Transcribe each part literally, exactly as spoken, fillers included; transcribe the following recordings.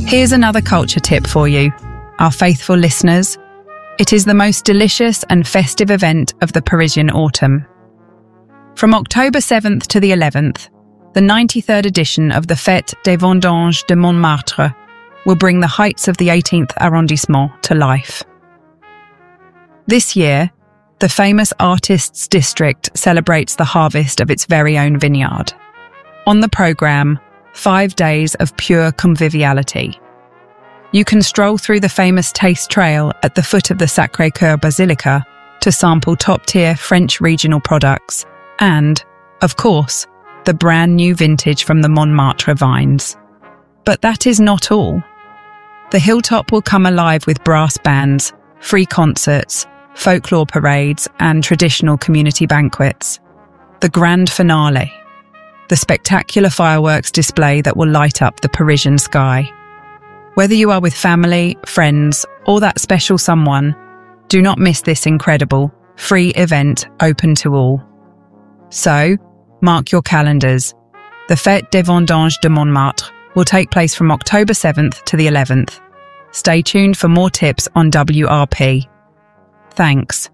Here's another culture tip for you, our faithful listeners. It is the most delicious and festive event of the Parisian autumn. From October seventh to the eleventh, the ninety-third edition of the Fête des Vendanges de Montmartre will bring the heights of the eighteenth arrondissement to life. This year, the famous Artists' District celebrates the harvest of its very own vineyard. On the programme, five days of pure conviviality. You can stroll through the famous Taste Trail at the foot of the Sacré-Cœur Basilica to sample top-tier French regional products and, of course, the brand new vintage from the Montmartre vines. But that is not all. The hilltop will come alive with brass bands, free concerts, folklore parades, and traditional community banquets. The grand finale. The spectacular fireworks display that will light up the Parisian sky. Whether you are with family, friends, or that special someone, do not miss this incredible, free event open to all. So, mark your calendars. The Fête des Vendanges de Montmartre will take place from October seventh to the eleventh. Stay tuned for more tips on W R P. Thanks.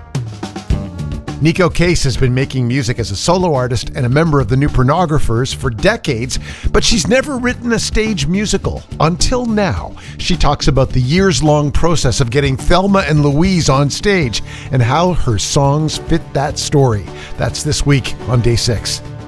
Neko Case has been making music as a solo artist and a member of the New Pornographers for decades, but she's never written a stage musical. Until now, she talks about the years-long process of getting Thelma and Louise on stage and how her songs fit that story. That's this week on Day six.